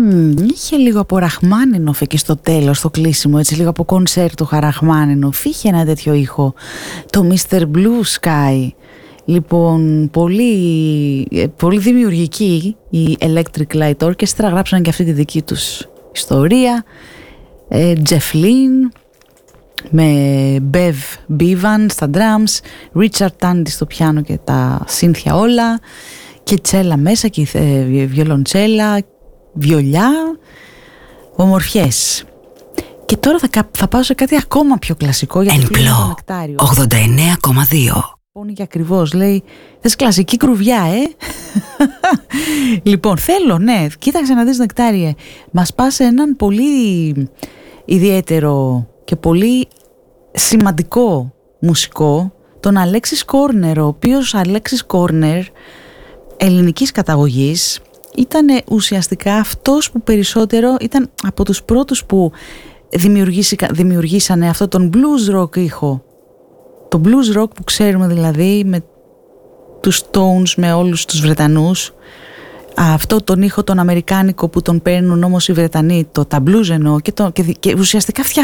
Είχε λίγο από Ραχμάνινοφ εκεί στο τέλος, στο κλείσιμο, έτσι λίγο από κονσέρτο Ραχμάνινοφ. Είχε ένα τέτοιο ήχο, το Mr. Blue Sky. Λοιπόν, πολύ δημιουργική η Electric Light Orchestra, γράψαν και αυτή τη δική τους ιστορία. Jeff Lynne με Bev Bevan στα drums, Richard Tandy στο πιάνο και τα σύνθια όλα, και τσέλα μέσα και βιολοντσέλα, βιολιά, ομορφιές. Και τώρα θα πάω σε κάτι ακόμα πιο κλασικό, για το Νεκτάριο 89,2. Πόνοι και ακριβώς, λέει, θες κλασική κρουβιά, Λοιπόν, θέλω, ναι, κοίταξε να δεις, Νεκτάριε, μας πας σε έναν πολύ ιδιαίτερο και πολύ σημαντικό μουσικό, τον Αλέξης Κόρνερ, ο οποίος Αλέξης Κόρνερ, ελληνικής καταγωγής, ήταν ουσιαστικά αυτός που περισσότερο ήταν από τους πρώτους που δημιουργήσανε αυτό τον blues rock ήχο. Το blues rock που ξέρουμε, δηλαδή, με τους Stones, με όλους τους Βρετανούς. Αυτό τον ήχο τον αμερικάνικο που τον παίρνουν όμως οι Βρετανοί, τα blues εννοώ, και ουσιαστικά